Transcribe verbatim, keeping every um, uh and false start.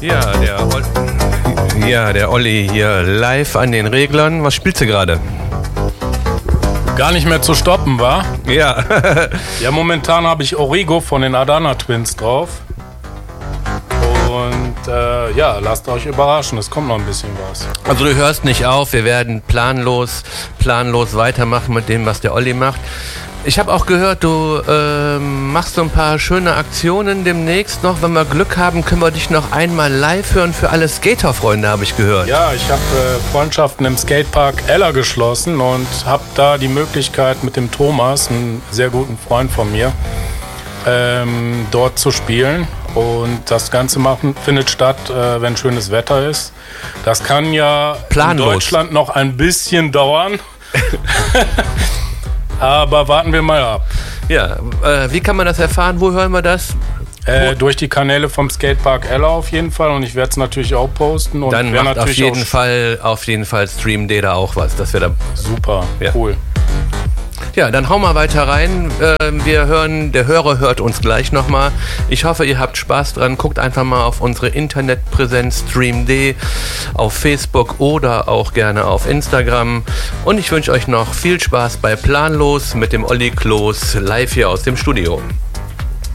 Ja, der, Ol- ja, der Olli hier live an den Reglern. Was spielst du gerade? Gar nicht mehr zu stoppen, wa? Ja. Ja, momentan habe ich Origo von den Adana Twins drauf. Und äh, ja, lasst euch überraschen, es kommt noch ein bisschen was. Also du hörst nicht auf, wir werden planlos, planlos weitermachen mit dem, was der Olli macht. Ich habe auch gehört, du ähm, machst so ein paar schöne Aktionen demnächst noch. Wenn wir Glück haben, können wir dich noch einmal live hören für alle Skaterfreunde, habe ich gehört. Ja, ich habe äh, Freundschaften im Skatepark Ella geschlossen und habe da die Möglichkeit mit dem Thomas, einem sehr guten Freund von mir, ähm, dort zu spielen. Und das Ganze machen, findet statt, äh, wenn schönes Wetter ist. Das kann ja Planlos. in Deutschland noch ein bisschen dauern. Aber warten wir mal ab. Ja, äh, wie kann man das erfahren? Wo hören wir das? Äh, durch die Kanäle vom Skatepark Ella auf jeden Fall. Und ich werde es natürlich auch posten. Und Dann wer macht auf natürlich jeden auch Fall, auf jeden Fall Stream D da auch was. Das wäre da super, Ja. cool. Ja, dann hauen wir weiter rein. Ähm, wir hören, der Hörer hört uns gleich nochmal. Ich hoffe, ihr habt Spaß dran. Guckt einfach mal auf unsere Internetpräsenz StreamD auf Facebook oder auch gerne auf Instagram. Und ich wünsche euch noch viel Spaß bei Planlos mit dem Olli Kloß live hier aus dem Studio.